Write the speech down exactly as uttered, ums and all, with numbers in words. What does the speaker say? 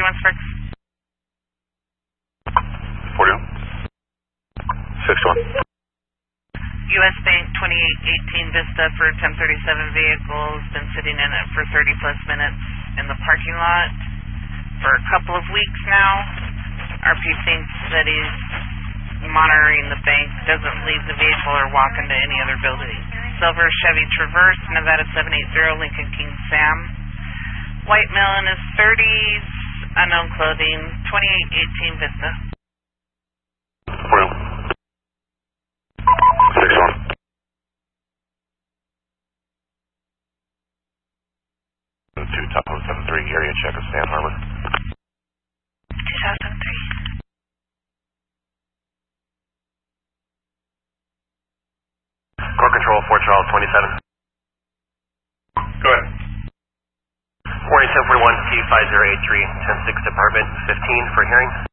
forty-one Sparks. forty-one. six one. U S Bank twenty-eight eighteen Vista for ten thirty-seven vehicles, been sitting in it for thirty plus minutes in the parking lot for a couple of weeks now. R P thinks that he's monitoring the bank, doesn't leave the vehicle or walk into any other building. Silver Chevy Traverse, Nevada seven eight zero, Lincoln King Sam. White male in his thirties, unknown clothing, twenty-eight eighteen Vista. forty-one. six one. two Tahoe seven three, area check of San Harbor. two thousand three. Core control, Fort Charles twenty-seven. Go ahead. Warning ten forty-one, T five zero eight three, ten six Department fifteen for hearing.